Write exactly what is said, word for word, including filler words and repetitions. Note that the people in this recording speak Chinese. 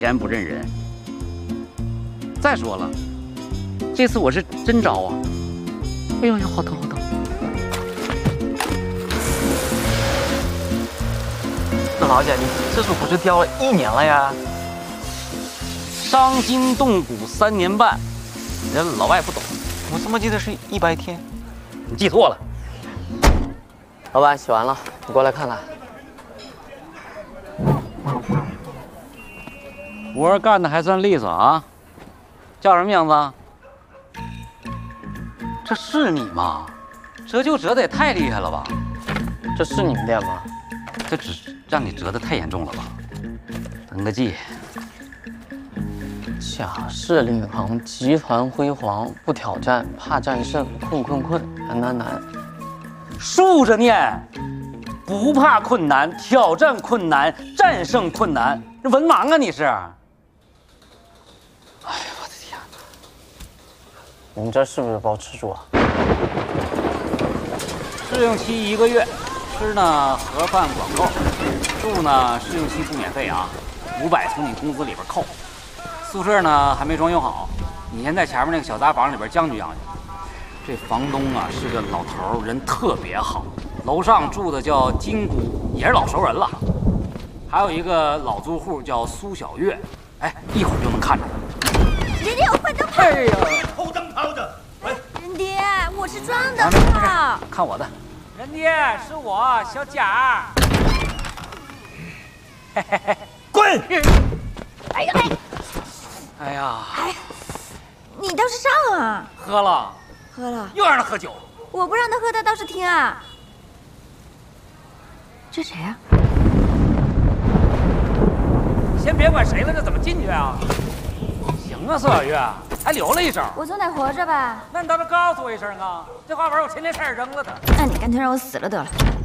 言不认人。再说了，这次我是真招啊！哎呦呦，好疼好疼！ 那老姐，你这树不是雕了一年了呀？ 伤筋动骨三年半，人老外不懂。 我怎么记得是一百天？ 你记错了。 老板，洗完了，你过来看看。 活干的还算利索啊！叫什么名字？这是你吗？折旧折的也太厉害了吧！ 这是你们店吗？ 这只让你折的太严重了吧？登个记。 甲士领航，集团辉煌，不挑战，怕战胜，困困困，难难难。 竖着念，不怕困难，挑战困难，战胜困难。这文盲啊你是？哎呀，我的天哪！ 你们这是不是包吃住啊？ 试用期一个月，吃呢盒饭管够，住呢试用期不免费啊，五百从你工资里边扣。宿舍呢还没装修好，你先在前面那个小杂房里边将就将就。这房东啊是个老头，人特别好。楼上住的叫金姑，也是老熟人了。还有一个老租户叫苏小月，哎，一会儿就能看着他。 人家有换灯泡！ 哎呀， 偷灯泡的！哎， 人爹，我是装灯啊没事没事泡。 看我的。人爹是我小贾。嘿嘿嘿， 滚！ 哎呀哎！ 哎呀， 哎，你倒是上啊！ 喝了， 喝了， 又让他喝酒。 我不让他喝，他倒是听啊。这谁啊？ 先别管谁了，这怎么进去啊？行啊，苏小月，还留了一手。 我总得活着吧？ 那你倒是告诉我一声啊！这花盆我前天差点扔了它。 那你干脆让我死了得了。